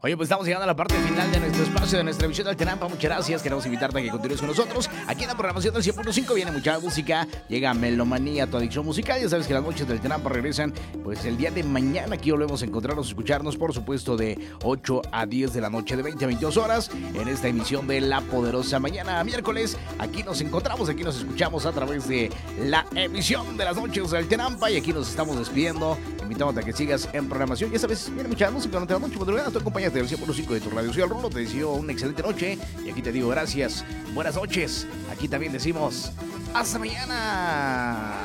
Oye, pues estamos llegando a la parte final de nuestro espacio, de nuestra emisión del Tenampa. Muchas gracias. Queremos invitarte a que continúes con nosotros. Aquí en la programación del 100.5 viene mucha música. Llega Melomanía, tu adicción musical. Ya sabes que las noches del Tenampa regresan pues el día de mañana. Aquí volvemos a encontrarnos, escucharnos, por supuesto, de 8 a 10 de la noche, de 20 a 22 horas, en esta emisión de La Poderosa. Mañana, miércoles, aquí nos encontramos, aquí nos escuchamos a través de la emisión de las noches del Tenampa. Y aquí nos estamos despidiendo. Invitamos a que sigas en programación. Ya sabes, viene mucha música durante la noche. Madrugada, tú acompañaste del 100.5 de tu radio. Soy el Rulo, te deseo una excelente noche. Y aquí te digo gracias, buenas noches. Aquí también decimos hasta mañana.